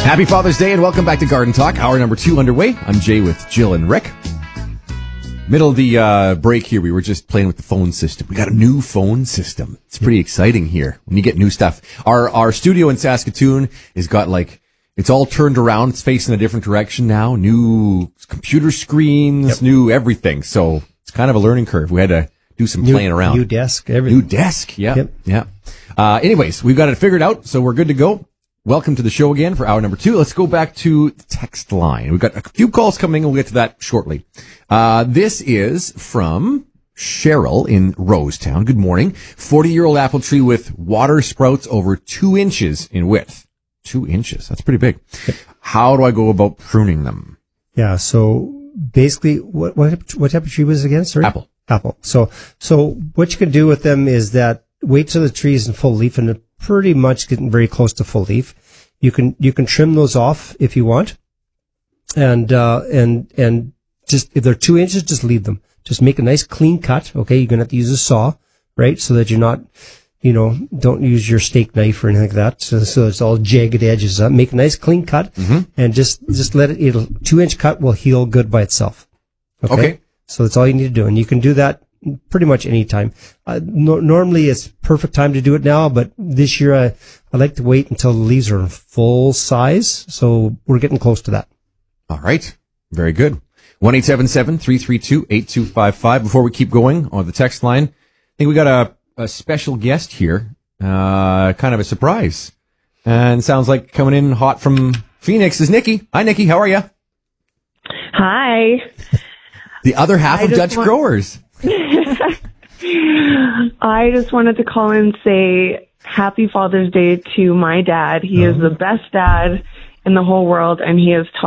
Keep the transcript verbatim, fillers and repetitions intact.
Happy Father's Day and welcome back to Garden Talk. Hour number two underway. I'm Jay with Jill and Rick. Middle of the uh, break here, we were just playing with the phone system. We got a new phone system. It's pretty exciting here when you get new stuff. Our our studio in Saskatoon has got like, it's all turned around. It's facing a different direction now. New computer screens, yep. New everything. So it's kind of a learning curve. We had to do some new, playing around. New desk, everything. New desk, yeah. Yep. Yeah. Uh, anyways, we've got it figured out, so we're good to go. Welcome to the show again for hour number two. Let's go back to the text line. We've got a few calls coming, and we'll get to that shortly. Uh, this is from Cheryl in Rosetown. Good morning. forty-year-old apple tree with water sprouts over two inches in width. Two inches. That's pretty big. How do I go about pruning them? Yeah, so basically, what what, what type of tree was it again? Sorry? Apple. Apple. So, so what you can do with them is that wait till the tree is in full leaf, and they're pretty much getting very close to full leaf. You can, you can trim those off if you want. And, uh, and, and just, if they're two inches, just leave them. Just make a nice clean cut. Okay. You're going to have to use a saw, right? So that you're not, you know, don't use your steak knife or anything like that. So, so it's all jagged edges. Uh, make a nice clean cut mm-hmm. and just, just let it, it'll, two inch cut will heal good by itself. Okay. okay. So that's all you need to do. And you can do that pretty much any time. Uh, no, normally it's perfect time to do it now, but this year I, I like to wait until the leaves are in full size. So we're getting close to that. All right. Very good. one eight seven seven, three three two, eight two five five. Before we keep going on the text line, I think we got a, a special guest here, uh, kind of a surprise. And sounds like coming in hot from Phoenix is Nikki. Hi, Nikki. How are you? Hi. The other half I of Dutch want- Growers. I just wanted to call and say happy Father's Day to my dad. He oh. is the best dad in the whole world, and he has taught